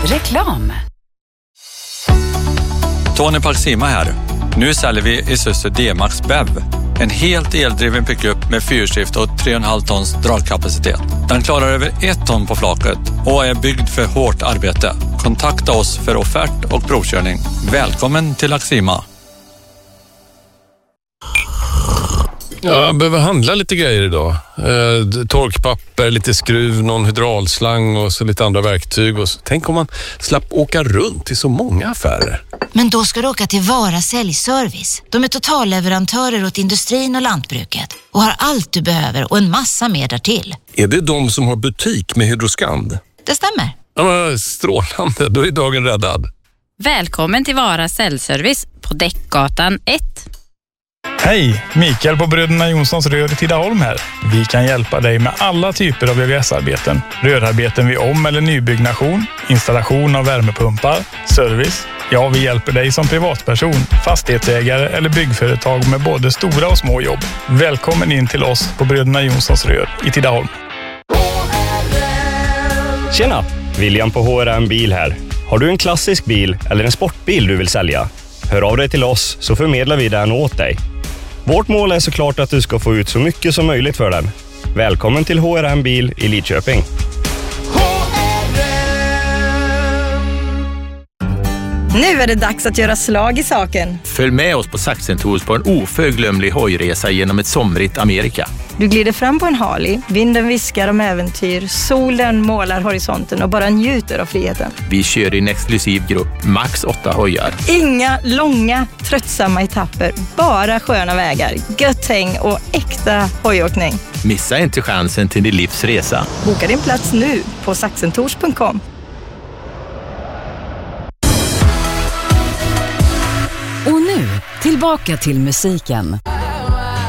Reklam. Tony Paxima här. Nu säljer vi Isuzu D-Max BEV. En helt eldriven pickup med fyrskift och 3,5 tons dragkapacitet. Den klarar över 1 ton på flaket och är byggd för hårt arbete. Kontakta oss för offert och provkörning. Välkommen till Axima. Jag behöver handla lite grejer idag. Torkpapper, lite skruv, någon hydraulslang och så lite andra verktyg. Och så. Tänk om man slapp åka runt till så många affärer. Men då ska du åka till Vara Säljservice. De är totalleverantörer åt industrin och lantbruket och har allt du behöver och en massa mer därtill. Är det de som har butik med Hydroskand? Det stämmer. Ja, men strålande, då är dagen räddad. Välkommen till Vara Säljservice på Däckgatan 1. Hej, Mikael på Bröderna Jonssons Rör i Tidaholm här. Vi kan hjälpa dig med alla typer av VVS-arbeten. Rörarbeten vid om- eller nybyggnation, installation av värmepumpar, service. Ja, vi hjälper dig som privatperson, fastighetsägare eller byggföretag med både stora och små jobb. Välkommen in till oss på Bröderna Jonssons Rör i Tidaholm. Tjena, William på HRM Bil här. Har du en klassisk bil eller en sportbil du vill sälja? Hör av dig till oss så förmedlar vi den åt dig. Vårt mål är såklart att du ska få ut så mycket som möjligt för den. Välkommen till HRM Bil i Lidköping. Nu är det dags att göra slag i saken. Följ med oss på Saxen Tours på en oförglömlig hojresa genom ett somrigt Amerika. Du glider fram på en Harley, vinden viskar om äventyr, solen målar horisonten och bara njuter av friheten. Vi kör i en exklusiv grupp, max 8 hojar. Inga långa, tröttsamma etapper, bara sköna vägar, gött häng och äkta hojåkning. Missa inte chansen till din livsresa. Boka din plats nu på saxentours.com. Och nu, tillbaka till musiken.